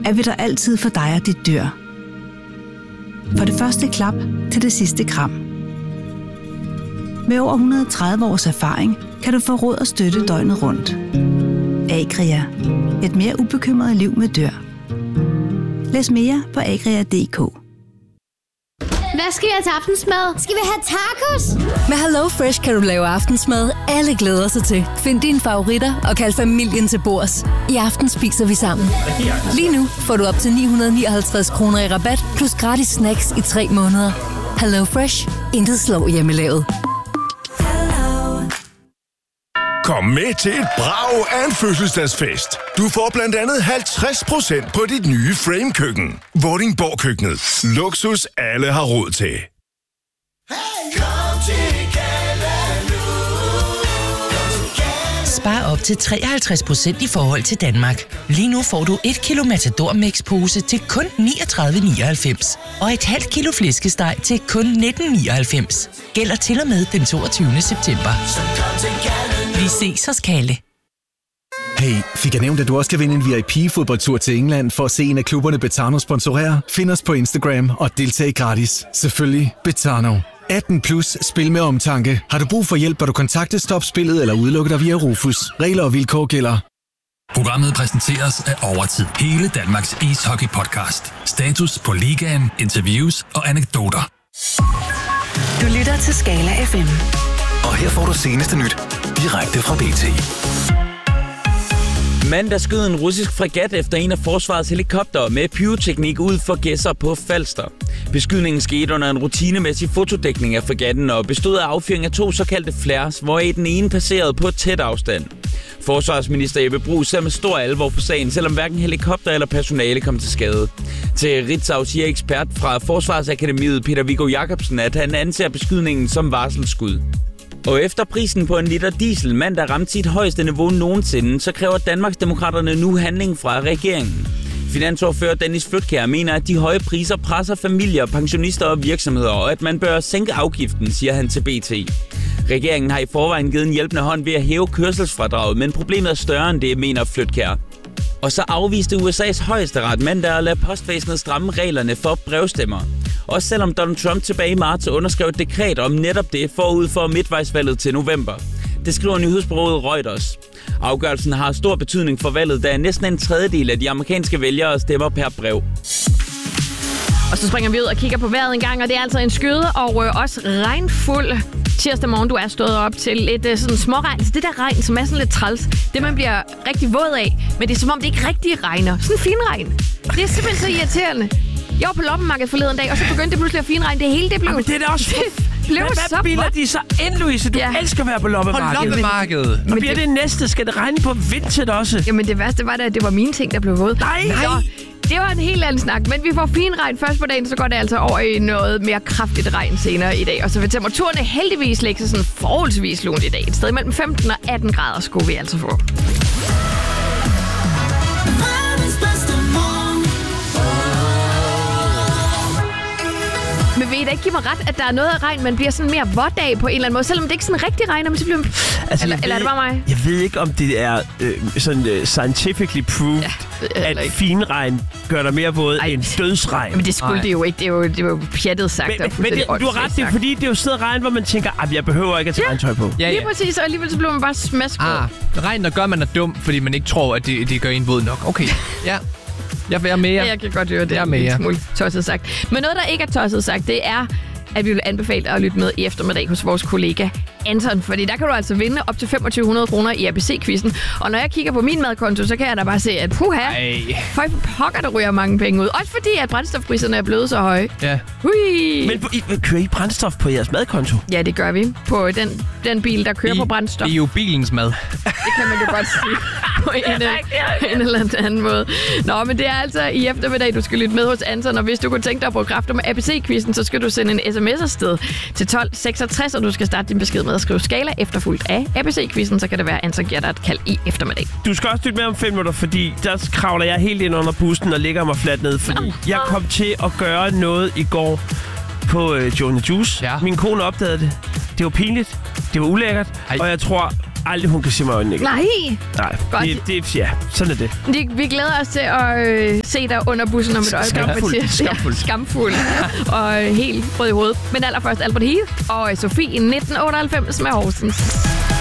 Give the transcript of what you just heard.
er vi der altid for dig og dit dyr. For det første klap til det sidste kram. Med over 130 års erfaring kan du få råd og støtte døgnet rundt. Agria. Et mere ubekymret liv med dyr. Læs mere på agria.dk. Hvad skal jeg til aftensmad? Skal vi have tacos? Med HelloFresh kan du lave aftensmad, alle glæder sig til. Find dine favoritter og kald familien til bords. I aften spiser vi sammen. Lige nu får du op til 959 kroner i rabat, plus gratis snacks i 3 måneder. HelloFresh. Intet slår hjemmelavet. Kom med til et brag af en fødselsdagsfest. Du får blandt andet 50% på dit nye Frame-køkken. Vordingborg-køkkenet. Luksus alle har råd til. Spar op til 53% i forhold til Danmark. Lige nu får du 1 kilo Matador Mix-pose til kun 39,99. Og et halvt kilo flæskesteg til kun 19,99. Gælder til og med den 22. september. Vi ses hos Kalle. Hey, fik jeg nævnt, at du også kan vinde en VIP-fodboldtur til England for at se en af klubberne Betano sponsorere? Find os på Instagram og deltag gratis. Selvfølgelig Betano. 18 plus, spil med omtanke. Har du brug for hjælp, bør du kontakte Stop Spillet eller udelukke dig via Rufus. Regler og vilkår gælder. Programmet præsenteres af Overtid. Hele Danmarks ishockey-podcast. Status på ligaen, interviews og anekdoter. Du lytter til Skala FM. Og her får du seneste nyt direkte fra BT. Mandag skød en russisk fregat efter en af forsvarets helikoptere med pyroteknik ud for Gedser på Falster. Beskydningen skete under en rutinemæssig fotodækning af fregatten og bestod af affyring af 2 såkaldte flares, hvoraf den ene passerede på tæt afstand. Forsvarsminister Jeppe Bruus ser med stor alvor på sagen, selvom hverken helikopter eller personale kom til skade. Til Ritzau siger ekspert fra Forsvarsakademiet Peter Viggo Jacobsen, at han anser beskydningen som varselsskud. Og efter prisen på en liter diesel mandag ramte sit højeste niveau nogensinde, så kræver Danmarksdemokraterne nu handling fra regeringen. Finansordfører Dennis Flydtkjær mener, at de høje priser presser familier, pensionister og virksomheder, og at man bør sænke afgiften, siger han til BT. Regeringen har i forvejen givet en hjælpende hånd ved at hæve kørselsfradraget, men problemet er større end det, mener Flydtkjær. Og så afviste USA's højesteret mandag at lade postvæsenet stramme reglerne for brevstemmer. Også selvom Donald Trump tilbage i marts underskrev et dekret om netop det forud for midtvejsvalget til november. Det skriver nyhedsbureauet Reuters. Afgørelsen har stor betydning for valget, da næsten en tredjedel af de amerikanske vælgere stemmer per brev. Og så springer vi ud og kigger på vejret en gang, og det er altså en skyde og også regnfuld tirsdag morgen. Du er stået op til et sådan småregn. Altså det der regn, som er sådan lidt træls, det man bliver rigtig våd af, men det er som om det ikke rigtig regner. Sådan en finregn. Det er simpelthen så irriterende. Jeg var på loppemarkedet forleden dag, og så begyndte det pludselig at finregne. Det hele, det blev... Men det er da også... Hvad bilder de så ind, Louise? Du elsker at være på loppemarkedet. På loppemarkedet. Og bliver det næste? Skal det regne på Vinted også? Jamen det værste var da, at det var mine ting, der blev våd. Nej! Det var en helt anden snak, men vi får finregn først på dagen, så går det altså over i noget mere kraftigt regn senere i dag. Og så vil temperaturerne heldigvis lægge sig sådan forholdsvis lunt i dag. Et sted mellem 15 og 18 grader skulle vi altså få. Men vil I da ikke give mig ret, at der er noget af regn, man bliver sådan mere vådt af på en eller anden måde, selvom det ikke sådan rigtig regner, men så bliver man... Altså, eller er det bare mig? Jeg ved ikke, om det er scientifically proved, at finregn gør dig mere våd end dødsregn. Men det skulle det jo ikke. Det er jo pjattet sagt. Men du har ret, det er fordi, det er jo stedet regn, hvor man tænker, at jeg behøver ikke at tage regntøj på. Ja, lige præcis, og alligevel så bliver man bare smask på. Regn, der gør, man er dum, fordi man ikke tror, at det gør en våd nok. Okay, ja. Jeg er mere. Ja, jeg kan godt høre, det er en smule tosset sagt. Men noget, der ikke er tosset sagt, det er, at vi vil anbefale at lytte med i eftermiddag hos vores kollega Anton. Fordi der kan du altså vinde op til 2.500 kroner i ABC-quizzen. Og når jeg kigger på min madkonto, så kan jeg da bare se, at for pokker, der ryger mange penge ud. Også fordi, at brændstofpriserne er blevet så høje. Ja. Hui. Men kører I brændstof på jeres madkonto? Ja, det gør vi. På den bil, der kører på brændstof. Det er jo bilens mad. Det kan man jo godt sige på en eller anden måde. Nå, men det er altså i eftermiddag, du skal lytte med hos Anton. Og hvis du kunne tænke dig at få kræfter med ABC-quizzen, så skal du sende en sms afsted til 1266, og du skal starte din besked med at skrive Skala efterfulgt af ABC-quizzen, så kan det være, at Anton giver dig et kald i eftermiddag. Du skal også lytte med om 5 minutter, fordi der kravler jeg helt ind under bussen og lægger mig fladt ned, fordi jeg kom til at gøre noget i går på Joe & the Juice. Ja. Min kone opdagede det. Det var pinligt. Det var ulækkert. Og jeg tror, aldrig, hun kan se mig i øjnene igen. Nej. Det, ja, sådan er det. Vi glæder os til at se dig under bussen om et øjeblik. Skamfuld. Og helt rød i hovedet. Men allerførst Albert Heath og Sofie 1998 med Horsens.